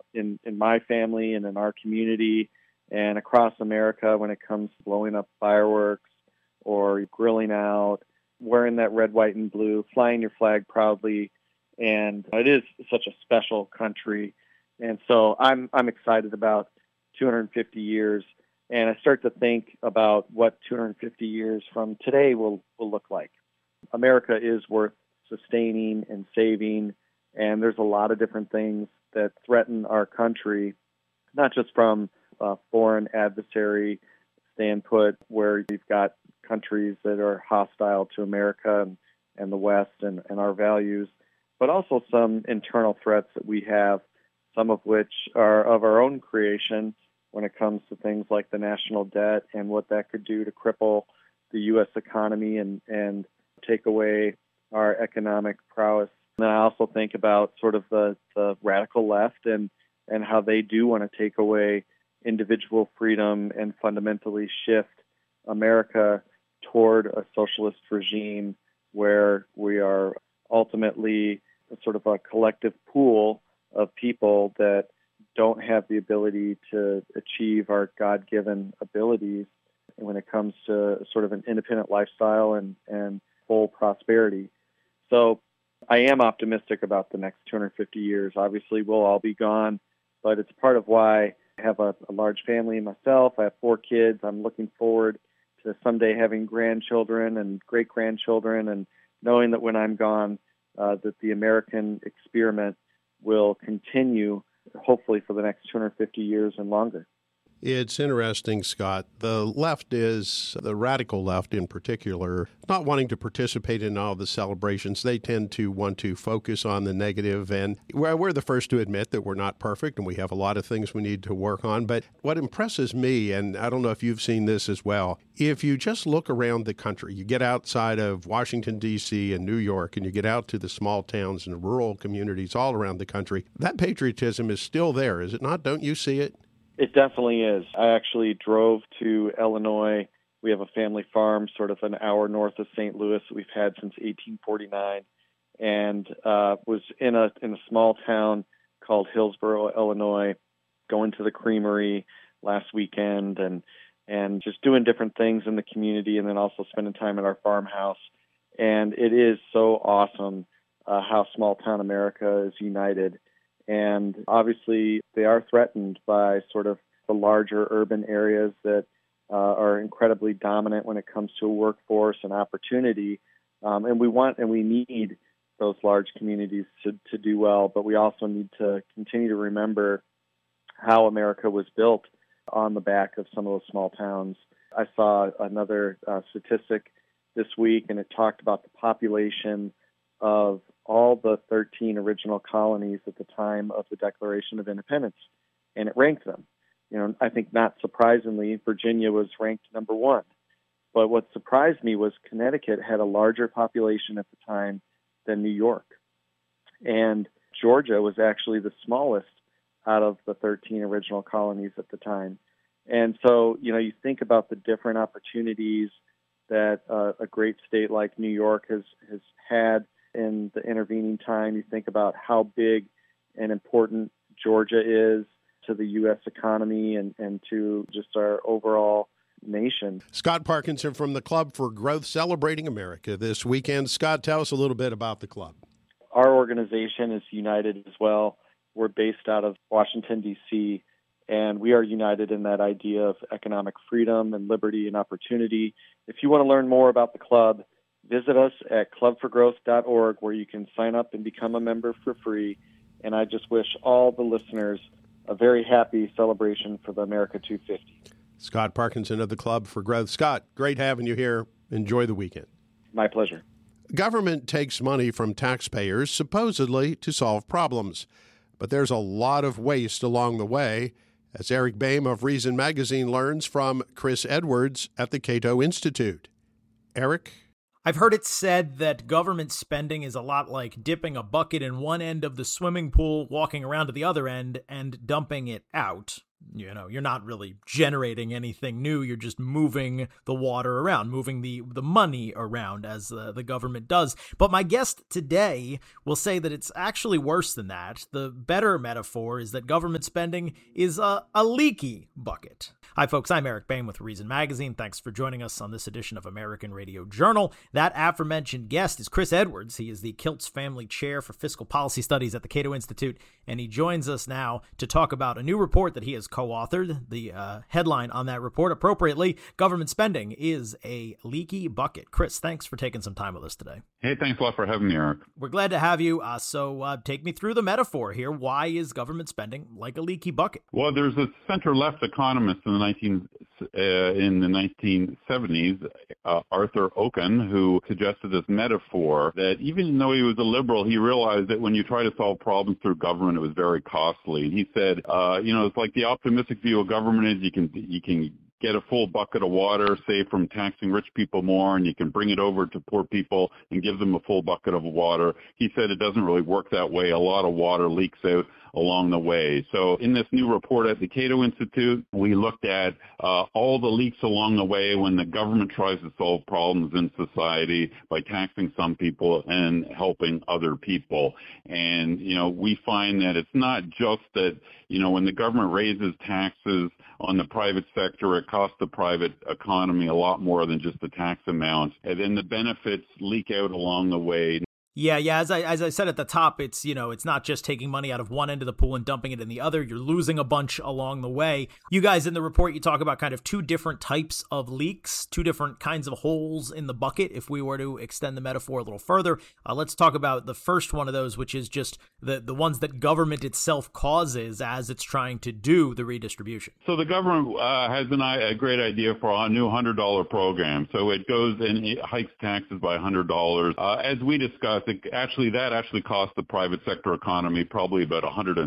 in my family and in our community and across America when it comes to blowing up fireworks or grilling out, wearing that red, white, and blue, flying your flag proudly. And it is such a special country. And so I'm excited about 250 years. And I start to think about what 250 years from today will look like. America is worth sustaining and saving. And there's a lot of different things that threaten our country, not just from a foreign adversary standpoint, where you've got countries that are hostile to America and the West and our values, but also some internal threats that we have, some of which are of our own creation when it comes to things like the national debt and what that could do to cripple the U.S. economy and take away our economic prowess. And I also think about sort of the radical left and how they do want to take away individual freedom and fundamentally shift America toward a socialist regime where we are ultimately sort of a collective pool of people that don't have the ability to achieve our God-given abilities when it comes to sort of an independent lifestyle and full prosperity. So I am optimistic about the next 250 years. Obviously, we'll all be gone, but it's part of why I have a large family myself. I have 4 kids. I'm looking forward to someday having grandchildren and great-grandchildren and knowing that when I'm gone, that the American experiment will continue, hopefully for the next 250 years and longer. It's interesting, Scott. The left is, the radical left in particular, not wanting to participate in all the celebrations. They tend to want to focus on the negative, and we're the first to admit that we're not perfect and we have a lot of things we need to work on. But what impresses me, and I don't know if you've seen this as well, if you just look around the country, you get outside of Washington, D.C. and New York, and you get out to the small towns and rural communities all around the country, that patriotism is still there, is it not? Don't you see it? It definitely is. I actually drove to Illinois. We have a family farm sort of an hour north of St. Louis that we've had since 1849, and was in a small town called Hillsboro, Illinois, going to the creamery last weekend and just doing different things in the community, and then also spending time at our farmhouse. And it is so awesome how small town America is united. And obviously, they are threatened by sort of the larger urban areas that are incredibly dominant when it comes to a workforce and opportunity. And we want and we need those large communities to do well, but we also need to continue to remember how America was built on the back of some of those small towns. I saw another statistic this week, and it talked about the population of all the 13 original colonies at the time of the Declaration of Independence, and it ranked them. You know, I think not surprisingly, Virginia was ranked number 1. But what surprised me was Connecticut had a larger population at the time than New York. And Georgia was actually the smallest out of the 13 original colonies at the time. And so, you know, you think about the different opportunities that a great state like New York has had in the intervening time. You think about how big and important Georgia is to the U.S. economy and to just our overall nation. Scott Parkinson from the Club for Growth Celebrating America this weekend. Scott, tell us a little bit about the club. Our organization is united as well. We're based out of Washington, D.C., and we are united in that idea of economic freedom and liberty and opportunity. If you want to learn more about the club, visit us at clubforgrowth.org, where you can sign up and become a member for free. And I just wish all the listeners a very happy celebration for the America 250. Scott Parkinson of the Club for Growth. Scott, great having you here. Enjoy the weekend. My pleasure. Government takes money from taxpayers supposedly to solve problems, but there's a lot of waste along the way, as Eric Boehm of Reason Magazine learns from Chris Edwards at the Cato Institute. Eric? I've heard it said that government spending is a lot like dipping a bucket in one end of the swimming pool, walking around to the other end, and dumping it out. You're not really generating anything new. You're just moving the water around, moving the money around as the government does. But my guest today will say that it's actually worse than that. The better metaphor is that government spending is a leaky bucket. Hi, folks. I'm Eric Bain with Reason Magazine. Thanks for joining us on this edition of American Radio Journal. That aforementioned guest is Chris Edwards. He is the Kiltz Family Chair for Fiscal Policy Studies at the Cato Institute, and he joins us now to talk about a new report that he has co-authored. The headline on that report, appropriately, Government Spending is a Leaky Bucket. Chris, thanks for taking some time with us today. Hey, thanks a lot for having me, Eric. We're glad to have you. So take me through the metaphor here. Why is government spending like a leaky bucket? Well, there's a center-left economist in the 1970s, Arthur Okun, who suggested this metaphor that even though he was a liberal, he realized that when you try to solve problems through government, it was very costly. He said, it's like the optimistic view of government is you can get a full bucket of water, say from taxing rich people more, and you can bring it over to poor people and give them a full bucket of water. He said it doesn't really work that way. A lot of water leaks out along the way. So in this new report at the Cato Institute, we looked at all the leaks along the way when the government tries to solve problems in society by taxing some people and helping other people. And, we find that it's not just that, when the government raises taxes on the private sector, it costs the private economy a lot more than just the tax amount. And then the benefits leak out along the way. Yeah. As I said at the top, it's not just taking money out of one end of the pool and dumping it in the other. You're losing a bunch along the way. You guys in the report, you talk about kind of two different types of leaks, two different kinds of holes in the bucket. If we were to extend the metaphor a little further, let's talk about the first one of those, which is just the ones that government itself causes as it's trying to do the redistribution. So the government has a great idea for a new $100 program. So it goes and it hikes taxes by $100. As we discussed, that actually costs the private sector economy probably about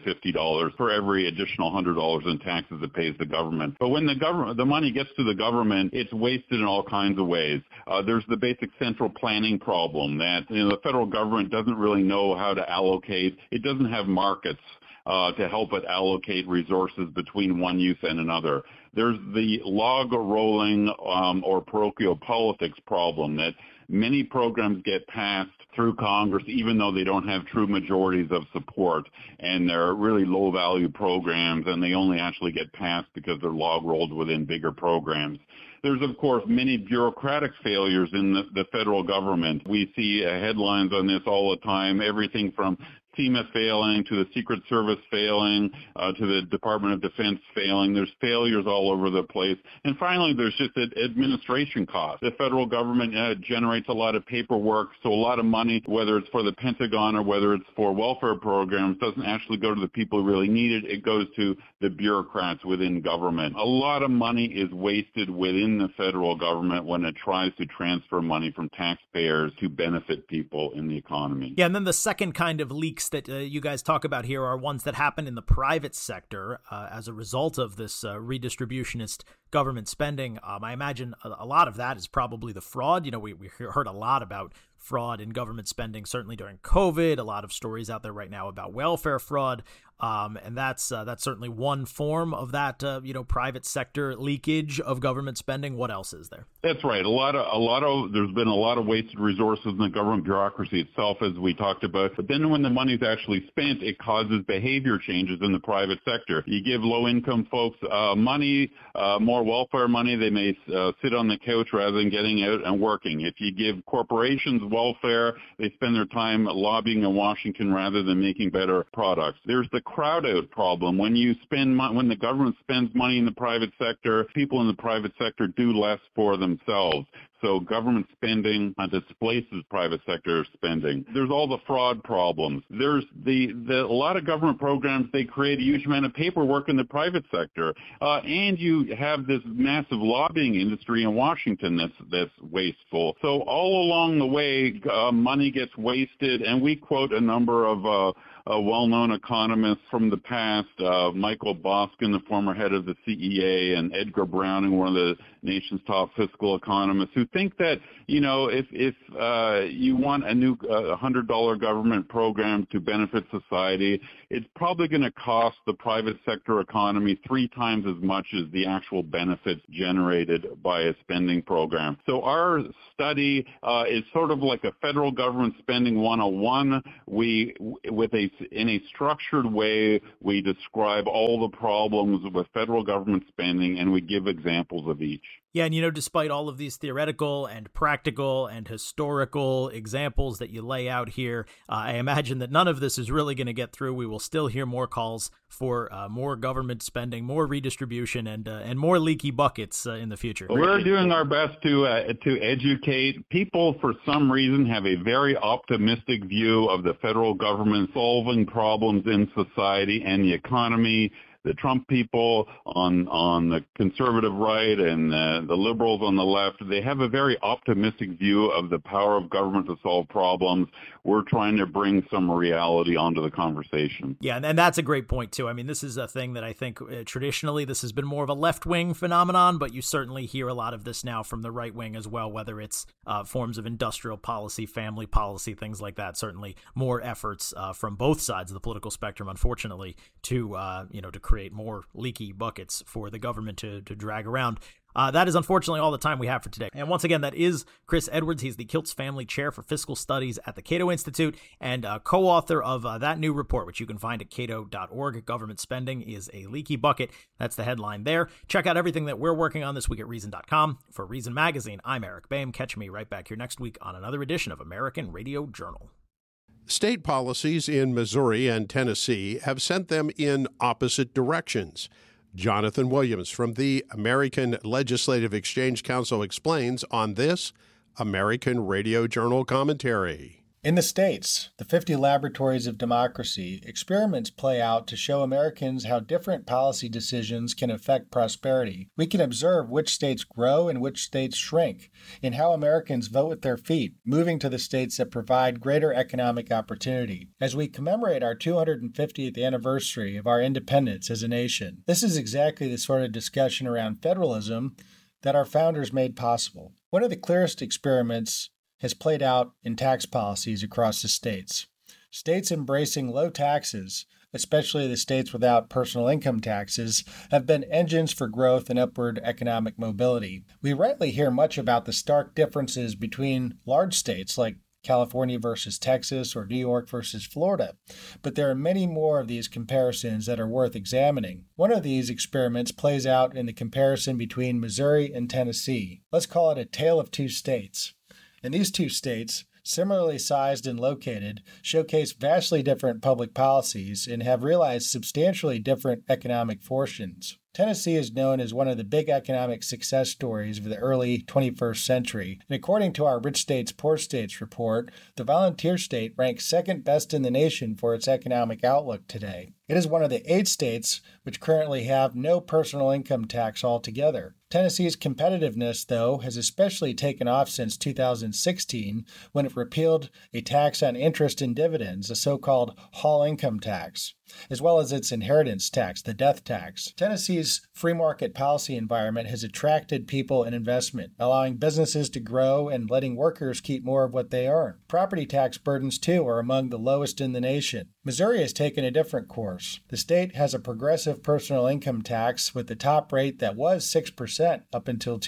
$150 for every additional $100 in taxes it pays the government. But when the money gets to the government, it's wasted in all kinds of ways. There's the basic central planning problem that the federal government doesn't really know how to allocate. It doesn't have markets to help it allocate resources between one use and another. There's the log rolling or parochial politics problem that many programs get passed through Congress even though they don't have true majorities of support, and they're really low-value programs, and they only actually get passed because they're log-rolled within bigger programs. There's, of course, many bureaucratic failures in the federal government. We see headlines on this all the time, everything from FEMA failing, to the Secret Service failing, to the Department of Defense failing. There's failures all over the place. And finally, there's just administration costs. The federal government generates a lot of paperwork, so a lot of money, whether it's for the Pentagon or whether it's for welfare programs, doesn't actually go to the people who really need it. It goes to the bureaucrats within government. A lot of money is wasted within the federal government when it tries to transfer money from taxpayers to benefit people in the economy. Yeah, and then the second kind of leaks that you guys talk about here are ones that happen in the private sector as a result of this redistributionist government spending. I imagine a lot of that is probably the fraud. We heard a lot about fraud in government spending, certainly during COVID. A lot of stories out there right now about welfare fraud. And that's certainly one form of that, private sector leakage of government spending. What else is there? That's right. There's been a lot of wasted resources in the government bureaucracy itself, as we talked about. But then when the money's actually spent, it causes behavior changes in the private sector. You give low-income folks money, more welfare money, they may sit on the couch rather than getting out and working. If you give corporations welfare, they spend their time lobbying in Washington rather than making better products. There's the crowd out problem. When the government spends money in the private sector, people in the private sector do less for themselves. So government spending displaces private sector spending. There's all the fraud problems. There's a lot of government programs, they create a huge amount of paperwork in the private sector. And you have this massive lobbying industry in Washington that's wasteful. So all along the way, money gets wasted, and we quote a number of well-known economists from the past, Michael Boskin, the former head of the CEA, and Edgar Browning, one of the nation's top fiscal economists, who think that, if you want a new $100 government program to benefit society, it's probably going to cost the private sector economy 3 times as much as the actual benefits generated by a spending program. So our study is sort of like a federal government spending 101. In a structured way, we describe all the problems with federal government spending, and we give examples of each. Yeah, and despite all of these theoretical and practical and historical examples that you lay out here, I imagine that none of this is really going to get through. We will still hear more calls for more government spending, more redistribution, and more leaky buckets in the future. We're doing our best to educate. People, for some reason, have a very optimistic view of the federal government solving problems in society and the economy. The Trump people on the conservative right and the liberals on the left, they have a very optimistic view of the power of government to solve problems. We're trying to bring some reality onto the conversation. Yeah, and that's a great point, too. I mean, this is a thing that I think traditionally this has been more of a left-wing phenomenon, but you certainly hear a lot of this now from the right wing as well, whether it's forms of industrial policy, family policy, things like that. Certainly more efforts from both sides of the political spectrum, unfortunately, to create more leaky buckets for the government to drag around. That is unfortunately all the time we have for today. And once again, that is Chris Edwards. He's the Kiltz Family Chair for Fiscal Studies at the Cato Institute and co-author of that new report, which you can find at cato.org. Government spending is a leaky bucket. That's the headline there. Check out everything that we're working on this week at Reason.com. For Reason Magazine, I'm Eric Boehm. Catch me right back here next week on another edition of American Radio Journal. State policies in Missouri and Tennessee have sent them in opposite directions. Jonathan Williams from the American Legislative Exchange Council explains on this American Radio Journal commentary. In the states, the 50 laboratories of democracy, experiments play out to show Americans how different policy decisions can affect prosperity. We can observe which states grow and which states shrink, and how Americans vote with their feet, moving to the states that provide greater economic opportunity. As we commemorate our 250th anniversary of our independence as a nation, this is exactly the sort of discussion around federalism that our founders made possible. One of the clearest experiments has played out in tax policies across the states. States embracing low taxes, especially the states without personal income taxes, have been engines for growth and upward economic mobility. We rightly hear much about the stark differences between large states like California versus Texas or New York versus Florida, but there are many more of these comparisons that are worth examining. One of these experiments plays out in the comparison between Missouri and Tennessee. Let's call it a tale of two states. And these two states, similarly sized and located, showcase vastly different public policies and have realized substantially different economic fortunes. Tennessee is known as one of the big economic success stories of the early 21st century, and according to our Rich States, Poor States report, the volunteer state ranks second best in the nation for its economic outlook today. It is one of the 8 states which currently have no personal income tax altogether. Tennessee's competitiveness, though, has especially taken off since 2016 when it repealed a tax on interest and dividends, a so-called Hall income tax, as well as its inheritance tax, the death tax. Tennessee's free market policy environment has attracted people and investment, allowing businesses to grow and letting workers keep more of what they earn. Property tax burdens, too, are among the lowest in the nation. Missouri has taken a different course. The state has a progressive personal income tax with the top rate that was 6% up until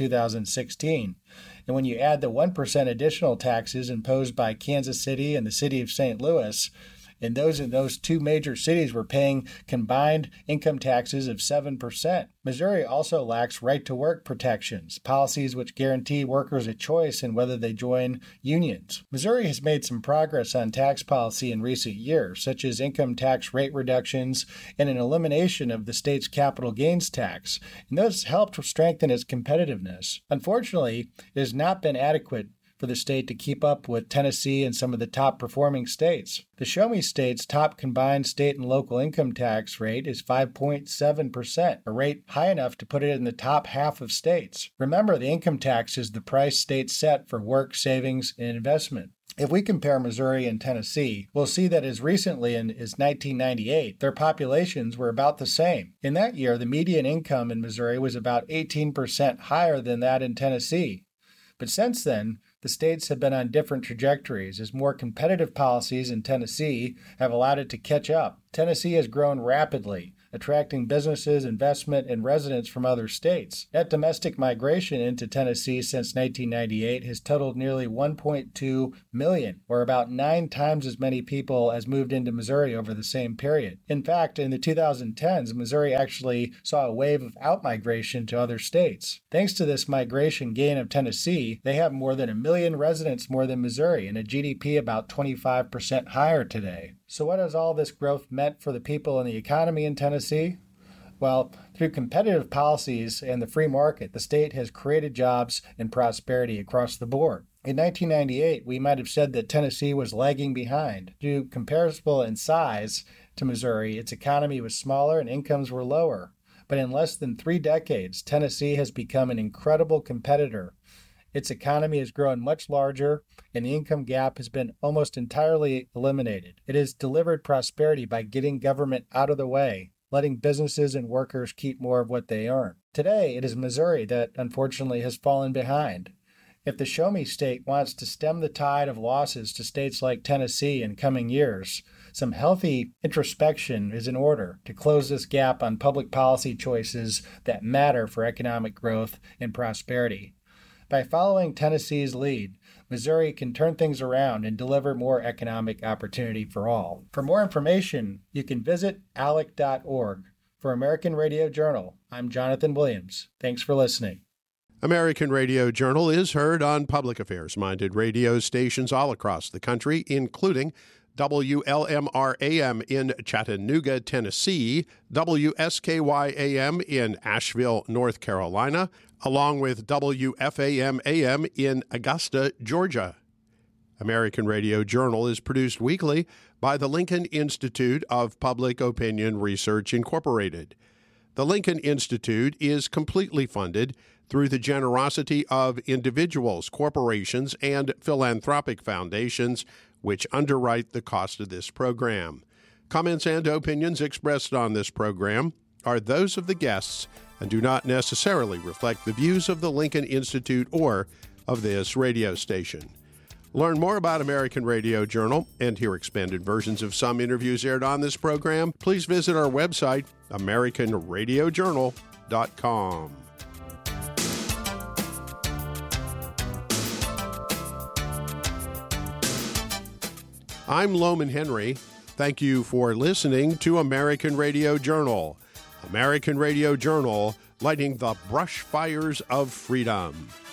2016. And when you add the 1% additional taxes imposed by Kansas City and the city of St. Louis, and those in those 2 major cities were paying combined income taxes of 7%. Missouri also lacks right-to-work protections, policies which guarantee workers a choice in whether they join unions. Missouri has made some progress on tax policy in recent years, such as income tax rate reductions and an elimination of the state's capital gains tax, and those helped strengthen its competitiveness. Unfortunately, it has not been adequate for the state to keep up with Tennessee and some of the top-performing states. The Show Me State's top combined state and local income tax rate is 5.7%, a rate high enough to put it in the top half of states. Remember, the income tax is the price states set for work, savings, and investment. If we compare Missouri and Tennessee, we'll see that as recently as 1998, their populations were about the same. In that year, the median income in Missouri was about 18% higher than that in Tennessee. But since then, the states have been on different trajectories as more competitive policies in Tennessee have allowed it to catch up. Tennessee has grown rapidly, attracting businesses, investment, and residents from other states. Net domestic migration into Tennessee since 1998 has totaled nearly 1.2 million, or about 9 times as many people as moved into Missouri over the same period. In fact, in the 2010s, Missouri actually saw a wave of outmigration to other states. Thanks to this migration gain of Tennessee, they have more than 1 million residents more than Missouri and a GDP about 25% higher today. So what has all this growth meant for the people and the economy in Tennessee? Well, through competitive policies and the free market, the state has created jobs and prosperity across the board. In 1998, we might have said that Tennessee was lagging behind. Due comparable in size to Missouri, its economy was smaller and incomes were lower. But in less than 3 decades, Tennessee has become an incredible competitor. Its economy has grown much larger, and the income gap has been almost entirely eliminated. It has delivered prosperity by getting government out of the way, letting businesses and workers keep more of what they earn. Today, it is Missouri that unfortunately has fallen behind. If the Show Me State wants to stem the tide of losses to states like Tennessee in coming years, some healthy introspection is in order to close this gap on public policy choices that matter for economic growth and prosperity. By following Tennessee's lead, Missouri can turn things around and deliver more economic opportunity for all. For more information, you can visit alec.org. For American Radio Journal, I'm Jonathan Williams. Thanks for listening. American Radio Journal is heard on public affairs-minded radio stations all across the country, including WLMR-AM in Chattanooga, Tennessee, WSKY-AM in Asheville, North Carolina, along with WFAM-AM in Augusta, Georgia. American Radio Journal is produced weekly by the Lincoln Institute of Public Opinion Research, Incorporated. The Lincoln Institute is completely funded through the generosity of individuals, corporations, and philanthropic foundations, which underwrite the cost of this program. Comments and opinions expressed on this program are those of the guests and do not necessarily reflect the views of the Lincoln Institute or of this radio station. Learn more about American Radio Journal and hear expanded versions of some interviews aired on this program. Please visit our website, AmericanRadioJournal.com. I'm Loman Henry. Thank you for listening to American Radio Journal. American Radio Journal, lighting the brush fires of freedom.